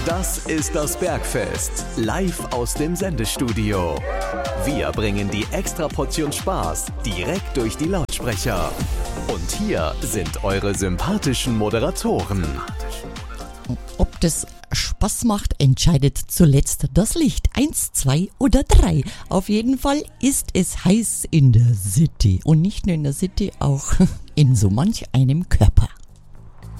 Das ist das Bergfest, live aus dem Sendestudio. Wir bringen die Extraportion Spaß direkt durch die Lautsprecher. Und hier sind eure sympathischen Moderatoren. Ob das Spaß macht, entscheidet zuletzt das Licht. 1, 2 oder 3. Auf jeden Fall ist es heiß in der City. Und nicht nur in der City, auch in so manch einem Körper.